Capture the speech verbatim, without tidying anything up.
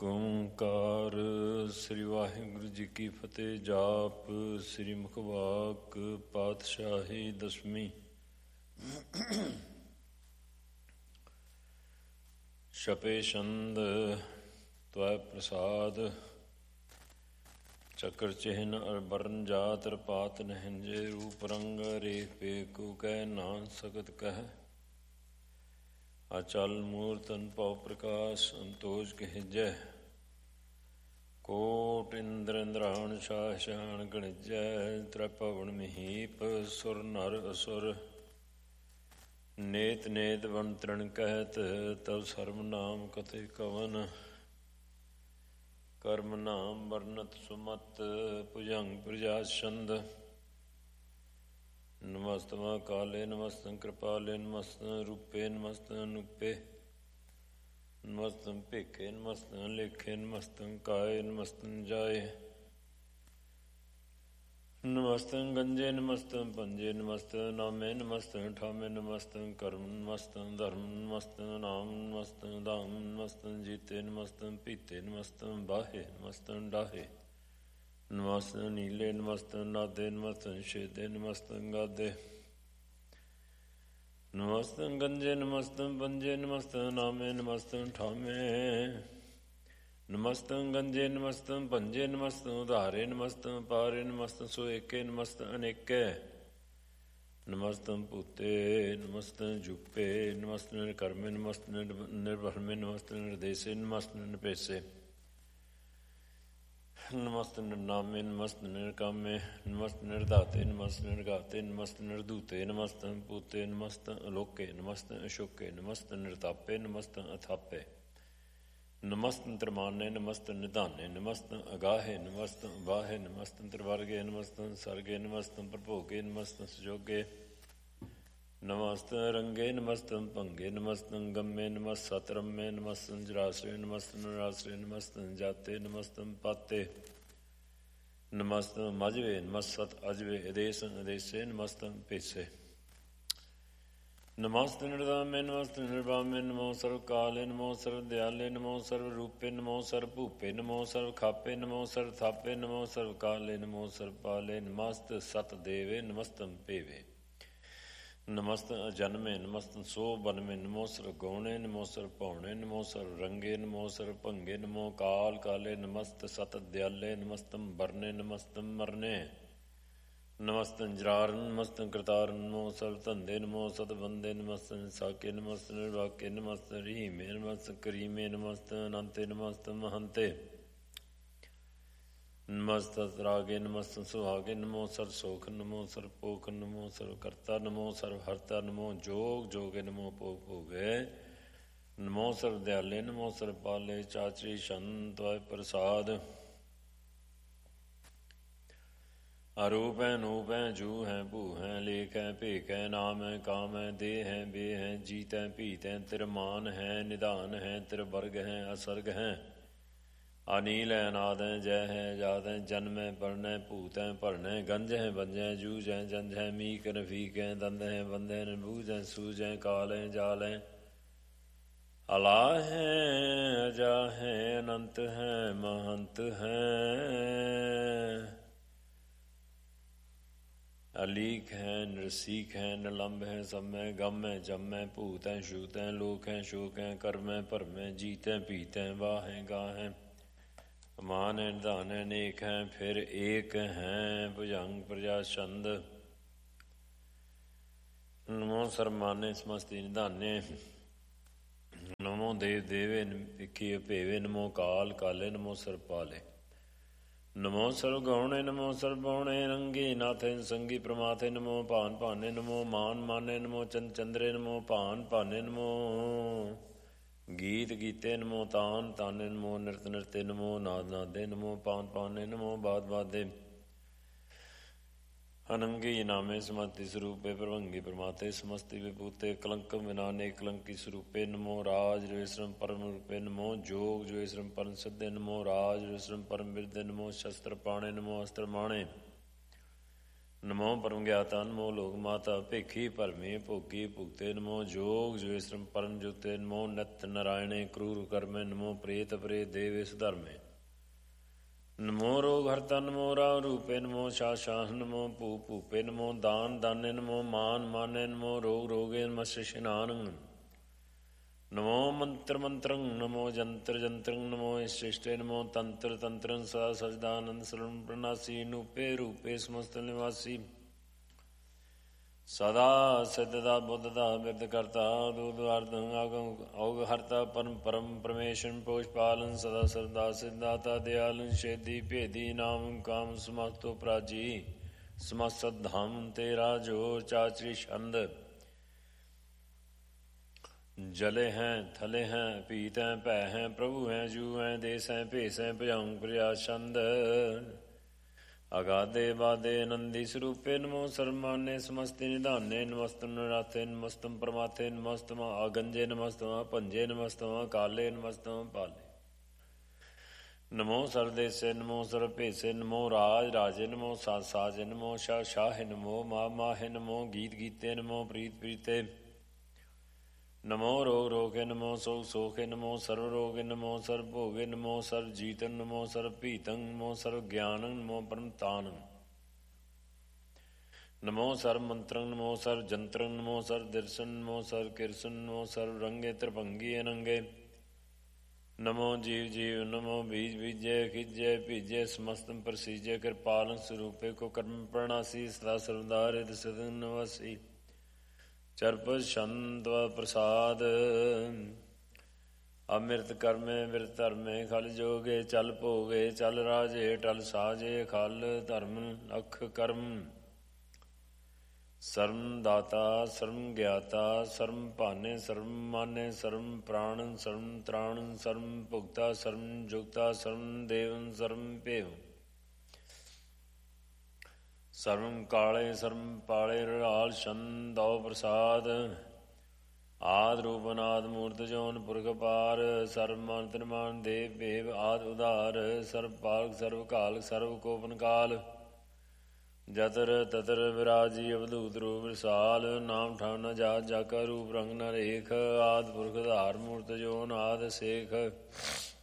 ਓਂਕਾਰ ਸ੍ਰੀ ਵਾਹਿਗੁਰੂ ਜੀ ਕੀ ਫਤਿਹ। ਜਾਪ ਸ੍ਰੀ ਮੁਖਵਾਕ ਪਾਤਸ਼ਾਹੀ ਦਸਵੀਂ। ਛਪੇ ਛੰਦ ਤਵੈ ਪ੍ਰਸਾਦ, ਚੱਕਰ ਚਿਹਨ ਅਰ ਬਰਨ ਜਾਤ ਰਪਾਤ ਨਹਿੰਜੇ। ਰੂਪ ਰੰਗ ਰੇਖ ਪੇਕੂ ਕਹਿ ਨਾ ਸਕਤ ਕਹਿ। ਅਚਲ ਮੂਰਤਨ ਭਉ ਪ੍ਰਕਾਸ਼ ਅੰਤੋਜ ਕਹਿਜੈ। ਕੋਟ ਇੰਦਰ ਇੰਦਰਾਣ ਸ਼ਾਹ ਸ਼ਾਨ ਗਣਿਜੈ। ਤ੍ਰੈ ਭਵਨ ਮਹੀਪ ਸੁਰ ਨਰ ਅਸੁਰ। ਨੇਤ ਨੇਤ ਵਣ ਤ੍ਰਿਣ ਕਹਿਤ ਤਵ ਸਰਮ ਨਾਮ ਕਥੇ ਕਵਨ। ਕਰਮ ਨਾਮ ਵਰਨਤ ਸੁਮਤ ਭੁਜੰਗ ਪ੍ਰਜਾ ਛੰਦ। ਨਮਸਤਮਾ ਕਾਲੇ ਨਮਸਤੰ ਕਿਰਪਾਲੇ ਨਮਸਤੰ ਰੂਪੇ ਨਮਸਤੰ ਅਨੂਪੇ। ਨਮਸਤੰ ਭੇਖੇ ਨਮਸਤੰ ਲੇਖੇ ਨਮਸਤੰ ਕਾਏ ਨਮਸਤੰ ਜਾਏ। ਨਮਸਤੰ ਗੰਜੇ ਨਮਸਤੰ ਪੰਜੇ ਨਮਸਤੰ ਨਾਮੇ ਨਮਸਤੰ ਠਾਮੇ ਨਮਸਤੰ ਕਰਮ ਨਮਸਤੰ ਧਰਮ ਨਮਸਤੰ ਨਾਮ ਨਮਸਤੰ ਧਾਮ ਨਮਸਤੰ ਜੀਤੇ ਨਮਸਤੰ ਪੀਤੇ ਨਮਸਤੰ ਬਾਹੇ ਨਮਸਤੰ ਡਾਹੇ। ਨਮਸਤੰ ਨੀਲੇ ਨਮਸਤੰ ਨਾਦੇ ਨਮਸਤੰ ਛੇਦੇ ਨਮਸਤੰ ਗਾਦੇ। ਨਮਸਤੰ ਗੰਜੇ ਨਮਸਤੰ ਪੰਜੇ ਨਮਸਤੰ ਨਾਮੇ ਨਮਸਤੰ ਠਾਮੇ। ਨਮਸਤੰ ਗੰਜੇ ਨਮਸਤੰ ਪੰਜੇ ਨਮਸਤੰ ਉਧਾਰੇ ਨਮਸਤੰ ਪਾਰੇ ਨਮਸਤੰ ਸੋ ਏਕੇ ਨਮਸਤੰ ਅਨੇਕੇ। ਨਮਸਤੰ ਭੂਤੇ ਨਮਸਤੰ ਜੁਪੇ ਨਮਸਤੰ ਕਰਮੇ ਨਮਸਤੰ ਨਿਰਭਰਮੇ ਨਮਸਤੰ ਨਿਰਦੇਸੇ ਨਮਸਤੰ ਨਿਪੇਸੇ। ਨਮਸਤੰ ਨਿਰਨਾਮੇ ਨਮਸਤੰ ਨਿਰਕਾਮੇ ਨਮਸਤੰ ਨਿਰਧਾਤੇ ਨਮਸਤੰ ਨਿਰਗਾਤੇ ਨਮਸਤੰ ਨਿਰਧੂਤੇ। ਨਮਸਤੰ ਭੂਤੇ ਨਮਸਤੰ ਅਲੋਕੇ ਨਮਸਤੰ ਅਸ਼ੋਕੇ ਨਮਸਤੰ ਨਿਰਤਾਪੇ ਨਮਸਤੰ ਅਥਾਪੇ। ਨਮਸਤੰ ਤ੍ਰਿਮਾਨੇ ਨਮਸਤੰ ਨਿਧਾਨੇ ਨਮਸਤੰ ਅਗਾਹੇ ਨਮਸਤੰ ਅਬਾਹੇ। ਨਮਸਤੰ ਤ੍ਰਿਵਰਗੇ ਨਮਸਤੰ ਸਰਗੇ ਨਮਸਤੰ ਪ੍ਰਭੋਗੇ ਨਮਸਤੰ ਸੁਜੋਗੇ। ਨਮਸਤੰ ਰੰਗੇ ਨਮਸਤੰ ਭੰਗੇ ਨਮਸਤੰ ਗੰਮੇ ਨਮਸ ਸਤਰੰਮੇ। ਨਮਸਤੰ ਜਰਾਸਰੇ ਨਮਸਤੰ ਨਰਾਸਰੇ ਨਮਸਤੰ ਜਾਤੇ ਨਮਸਤੰ ਪਾਤੇ। ਨਮਸਤੰ ਮਜਵੇ ਨਮਸਤ ਅਜਵੇ ਅਦੇਸੰ ਅਦੇਸੇ ਨਮਸਤੰ ਪੇਸੇ। ਨਮਸਤੰ ਨਿਰਦਾਮੇ ਨਮਸਤੰ ਨਿਰਵਾਮੇ। ਨਮੋ ਸਰਵ ਕਾਲੇ ਨਮੋ ਸਰਵ ਦਿਆਲੇ ਨਮੋ ਸਰਵ ਰੂਪੇ ਨਮੋ ਸਰਵ ਭੂਪੇ ਨਮੋ ਸਰਵ ਖਾਪੇ ਨਮੋ ਸਰਵ ਥਾਪੇ। ਨਮੋ ਸਰਵ ਕਾਲੇ ਨਮੋ ਸਰਵ ਪਾਲੇ। ਨਮਸਤ ਸਤ ਦੇਵੇ ਨਮਸਤੰ ਭੇਵੇ। ਨਮਸਤੰ ਅਜਨਮੇ ਨਮਸਤੰ ਸੋ ਬਨਮੇ। ਨਮੋ ਸਰਵ ਗੌਣੇ ਨਮੋ ਸਰਵ ਭਉਣੇ। ਨਮੋ ਸਰਵ ਰੰਗੇ ਨਮੋ ਸਰਵ ਭੰਗੇ। ਨਮੋ ਕਾਲ ਕਾਲੇ ਨਮਸਤ ਸਤ ਦਿਆਲੇ। ਨਮਸਤੰ ਬਰਨੇ ਨਮਸਤੰ ਮਰਨੇ। ਨਮਸਤੰ ਜਰਾਰਨ ਨਮਸਤੰ ਕਰਤਾਰਨ। ਨਮੋ ਸਰਵ ਧੰਦੇ ਨਮੋ ਸਤ ਬੰਦੇ। ਨਮਸਤੰ ਸਾਕੇ ਨਮਸਤੰ ਨਿਰਵਾਕੇ। ਨਮਸਤੰ ਰਹੀਮੇ ਨਮਸਤੰ ਕਰੀਮੇ। ਨਮਸਤੰ ਅਨੰਤੇ ਨਮਸਤੰ ਮਹੰਤੇ। ਨਮਸਤੰ ਰਾਗੇ ਨਮਸਤੰ ਸੁਹਾਗੇ। ਨਮੋ ਸਰਵ ਸੋਖ ਨਮੋ ਸਰਵ ਪੋਖ। ਨਮੋ ਸਰਵ ਕਰਤਾ ਨਮੋ ਸਰਵ ਹਰਤਾ। ਨਮੋ ਜੋਗ ਜੋਗੇ ਨਮੋ ਭੋਗ ਭੋਗੇ। ਨਮੋ ਸਰਵ ਦਿਆਲੇ ਨਮੋ ਸਰਵ ਪਾਲੇ। ਚਾਚਰੀ ਛੰਦ ਤਵੈ ਪ੍ਰਸਾਦ। ਅਰੂਪ ਹੈ ਨੂਪ ਹੈ ਜੂ ਹੈ ਭੂ ਹੈ ਲੇਖ ਹੈ ਭੇਖ ਹੈ ਨਾਮ ਹੈ ਕਾਮ ਹੈ ਦੇਹ ਹੈ ਬੇ ਹੈ ਜੀਤ ਹੈ ਭੀਤ ਹੈ। ਤੇਰਾ ਮਾਨ ਹੈ ਨਿਧਾਨ ਹੈ ਤੇਰਾ ਵਰਗ ਹੈ ਅਸਰਗ ਹੈ। ਅਨੀਲ ਹੈ ਅਨਾਦ ਹੈ ਜੈ ਹੈ ਜਾਤ ਹੈ ਜਨਮ ਹੈ ਪੜਨ ਹੈ ਭੂਤ ਹੈ ਭਰਨ ਹੈ। ਗੰਜ ਹੈ ਬੰਜ ਹੈ ਜੂਝ ਹੈ ਜੰਝ ਹੈ ਮੀਕ ਰਫੀਕ ਹੈ। ਦੰਦ ਹੈ ਬੰਦ ਹੈ ਨਬੂਝ ਹੈ ਸੂਝ ਹੈ ਕਾਲ ਹੈ ਜਾਲ ਹੈ। ਅਲਾ ਹੈ ਅਜਾ ਹੈ ਅਨੰਤ ਹੈ ਮਹੰਤ ਹੈ। ਅਲੀਕ ਹੈ ਨਿਰਸੀਕ ਹੈ ਨਿਲੰਬ ਹੈ ਸਮ ਹੈ ਗਮ ਹੈ ਜਮ ਹੈ ਭੂਤ ਹੈ ਛੂਤ ਹੈ ਲੋਕ ਹੈ ਸ਼ੋਕ ਹੈ ਕਰਮ ਹੈ ਭਰਮ ਹੈ ਜੀਤ ਹੈ ਭੀਤ ਹੈ ਵਾਹ ਹੈ ਗਾਹ ਹੈ। ਮਾਨ ਹੈ ਨਿਧਾਨ ਹੈ ਅਨੇਕ ਹੈ ਫਿਰ ਏਕ ਹੈ ਭੁਜੰਗ ਪ੍ਰਜਾ ਛੰਦ। ਨਮੋ ਸਰਮਾਨੇ ਸਮਸਤੀ ਨਿਧਾਨੇ। ਨਮੋ ਦੇਵ ਦੇਵੇ ਵਿਖੀ ਭੇਵੇ। ਨਮੋ ਕਾਲ ਕਾਲੇ ਨਮੋ ਸਰਬ ਪਾਲੇ। ਨਮੋ ਸਰਵ ਗੌਣੇ ਨਮੋ ਸਰਬ ਬੌਣੇ। ਰੰਗੇ ਨਾਥੇ ਸੰਗੀ ਪ੍ਰਮਾਥੇ। ਨਮੋ ਭਾਨ ਭਾਨੇ ਨਮੋ ਮਾਨ ਮਾਨੇ। ਨਮੋ ਚੰਦ ਚੰਦਰੇ ਨਮੋ ਭਾਨ ਭਾਨੇ। ਨਮੋ ਗੀਤ ਗੀਤੇ ਨਮੋ ਤਾਨ ਤਾਨੇ। ਨਮੋ ਨਿਰਤ ਨਿਰਤੇ ਨਮੋ ਨਾਦ ਨਾਦੇ। ਨਮੋ ਪਾਨ ਪਾਨੇ ਨਮੋ ਬਾਦ ਬਾਦੇ। ਅਨੰਗੀ ਨਾਮੇ ਸਮਤੀ ਸਰੂਪੇ ਪ੍ਰਭੰਗੀ ਪ੍ਰਮਾਤੇ। ਸਮਸਤੀ ਵਿਭੂਤੇ ਕਲੰਕਮ ਵਿਨਾਨੇ ਕਲੰਕੀ ਸਰੂਪੇ। ਨਮੋ ਰਾਜ ਰਵੇਸਰਮ ਪਰਮ ਰੂਪੇ। ਨਮੋ ਜੋਗ ਜੋਗੇਸਰਮ ਪਰਮ ਸਿੱਧੇ। ਨਮੋ ਰਾਜ ਰਵੇਸਰਮ ਪਰਮ ਬਿਰਦੇ। ਨਮੋ ਸ਼ਸਤਰ ਪਾਣੇ ਨਮੋ ਅਸਤਰ ਮਾਣੇ। ਨਮੋ ਪਰਮ ਗਿਆਤਾ ਨਮੋ ਲੋਕ ਮਾਤਾ ਭੇਖੀ ਭਰਮੇ ਭੋਗੀ ਭੁਗਤੇ ਨਮੋ ਜੋਗ ਜੋਇਸਰਮ ਪਰਮ ਜੁਗਤੇ ਨਮੋ ਨਿਤ ਨਾਰਾਇਣੇ ਕਰੂਰ ਕਰਮੇ ਨਮੋ ਪ੍ਰੇਤ ਪ੍ਰੇ ਦੇਵੇਸ ਧਰਮੇ ਨਮੋ ਰੋਗ ਹਰਤਾ ਨਮੋ ਰਾਮ ਰੂਪੇ ਨਮੋ ਸ਼ਾਹ ਸ਼ਾਹ ਨਮੋ ਭੂ ਭੂਪੇ ਨਮੋ ਦਾਨ ਦਾਨੇ ਨਮੋ ਮਾਨ ਮਾਨੇ ਨਮੋ ਰੋਗ ਰੋਗੇ ਨਮਸਤਿ ਸ਼ਨਾਨ ਨਮੋ ਮੰਤਰ ਮੰਤਰੰ ਨਮੋ ਜੰਤਰ ਜੰਤਰੰ ਨਮੋ ਇਸ਼ਟਿਸ਼ਟੇ ਨਮੋ ਤੰਤਰ ਤੰਤਰੰ ਸਦਾ ਸਜਦਾਨੰਦ ਸਰਵ ਪ੍ਰਨਾਸੀ ਨੂਪੇ ਰੂਪੇ ਸਮਸਤ ਨਿਵਾਸੀ ਸਦਾ ਸਿੱਧ ਦਾ ਬੁੱਧ ਦਾ ਬਿਰਧ ਕਰਤਾ ਦੂਧ ਅਰਧ ਆਗਮ ਔਗ ਹਰਤਾ ਪਰਮ ਪਰਮ ਪਰਮੇਸ਼ਨ ਪੋਸ਼ ਪਾਲਨ ਸਦਾ ਸਰਦਾ ਸਿੱਧਾਤਾ ਦਿਆਲਨ ਛੇਦੀ ਭੇਦੀ ਨਾਮ ਕਾਮ ਸਮਸਤੋ ਪ੍ਰਾਜੀ ਸਮਸਤ ਧਾਮ ਤੇਰਾ ਜੋ ਚਾਚਰੀ ਛੰਦ ਜਲੇ ਹੈ ਥਲੇ ਹੈ ਪੀਤ ਹੈ ਭੈ ਹੈ ਪ੍ਰਭੂ ਹੈ ਜੂ ਹੈ ਦੇਸ ਹੈ ਭੇਸ ਹੈ ਭਜਾਉ ਪ੍ਰਿਆ ਛੰਦ ਅਗਾਧੇ ਬਾਧੇ ਆਨੰਦੀ ਸਰੂਪੇ ਨਮੋ ਸਰਮਾਨੇ ਸਮਸਤੇ ਨਿਧਾਨੇ ਨਮਸਤੰ ਨਰਾਥੇ ਨਮਸਤੰ ਪਰਮਾਥੇ ਨਮਸਤਮਾ ਆਗੰਜੇ ਨਮਸਤਮਾ ਭੰਜੇ ਨਮਸਤਮਾ ਕਾਲੇ ਨਮਸਤਮਾ ਪਾਲੇ ਨਮੋ ਸਰਦੇਸੇ ਨਮੋ ਸਰਭੇਸੇ ਨਮੋ ਰਾਜ ਰਾਜੇ ਨਮੋ ਸਾਜ ਸਾਜੇ ਨਮੋ ਸ਼ਾਹ ਸ਼ਾਹੇ ਨਮੋ ਮਾ ਮਾਹੇ ਨਮੋ ਗੀਤ ਗੀਤੇ ਨਮੋ ਪ੍ਰੀਤ ਪ੍ਰੀਤੇ ਨਮੋ ਰੋਗ ਰੋਗੇ ਨਮੋ ਸੋਗ ਸੋਖੇ ਨਮੋ ਸਰਵ ਰੋਗੇ ਨਮੋ ਸਰਬ ਭੋਗੇ ਨਮੋ ਸਰਬ ਜੀਤਨ ਨਮੋ ਸਰਬ ਭੀਤੰ ਨਮੋ ਸਰਬ ਗਿਆਨੰ ਨਮੋ ਪਰਮ ਤਾਨੰ ਨਮੋ ਸਰਬ ਮੰਤਰੰ ਨਮੋ ਸਰਬ ਜੰਤਰੰ ਨਮੋ ਸਰਬ ਦਰਸ਼ਨ ਨਮੋ ਸਰਬ ਕਿਰਸਨ ਨਮੋ ਸਰਬ ਰੰਗੇ ਤ੍ਰਿਭੰਗੀ ਅਨੰਗੇ ਨਮੋ ਜੀਵ ਜੀਵ ਨਮੋ ਬੀਜ ਬੀਜੇ ਖਿਜੇ ਭੀਜੇ ਸਮਸਤੰ ਪ੍ਰਸੀਜੇ ਕਿਰਪਾਲੰ ਸਰੂਪੇ ਕੋ ਕਰਮ ਪ੍ਰਣਾਸੀ ਸਦਾ ਸਰਵਦਾ ਰਿਦ ਸਦਨ ਨਿਵਾਸੀ ਚਰਪ ਛੰਦ ਪ੍ਰਸਾਦ ਅੰਮ੍ਰਿਤ ਕਰਮੇ ਬਿਰਤ ਧਰਮੇ ਖਲ ਜੋਗੇ ਚਲ ਭੋਗੇ ਚਲ ਰਾਜੇ ਟਲ ਸਾਜੇ ਖਲ ਧਰਮ ਅਖ ਕਰਮ ਸਰਮ ਦਾਤਾ ਸਰਮ ਗਿਆਤਾ ਸਰਮ ਭਾਨੇ ਸਰਮ ਮਾਨੇ ਸਰਮ ਪ੍ਰਾਣਨ ਸਰਮ ਤ੍ਰਾਣਨ ਸਰਮ ਭੁਗਤਾ ਸਰਮ ਜੁਗਤਾ ਸਰਮ ਦੇਵਨ ਸਰਮ ਭੇਵ ਸਰਵੰ ਕਾਲੇ ਸਰਮ ਪਾਲੇ ਰੜਾਲ ਛੰਦੋ ਪ੍ਰਸਾਦ ਆਦ ਰੂਪ ਅਨਾਦ ਮੂਰਤ ਜੋਨ ਪੁਰਖ ਪਾਰ ਸਰਬ ਮਨ ਤਨਮਾਨ ਦੇਵ ਭੇਵ ਆਦ ਉਧਾਰ ਸਰਬ ਪਾਲਕ ਸਰਬ ਕਾਲਕ ਸਰਬ ਕੋਪਨ ਕਾਲ ਜਤਰ ਤਤਰ ਵਿਰਾਜੀ ਅਵਧੂਤ ਰੂਪ ਰਸਾਲ ਨਾਮ ਠਾਮ ਨ ਜਾਤ ਜਾ ਕਾ ਰੂਪ ਰੰਗ ਨ ਰੇਖ ਆਦ ਪੁਰਖ ਆਧਾਰ ਮੂਰਤ ਜੋਨ ਆਦ ਸੇਖ